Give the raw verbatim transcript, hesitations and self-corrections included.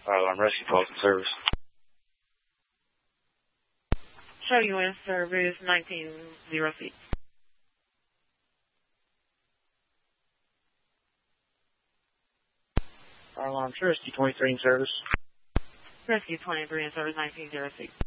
Fire alarm rescue calls in service. Show you in service nineteen oh six. Fire alarm rescue twenty-three in service. Rescue twenty-three in service nineteen oh six.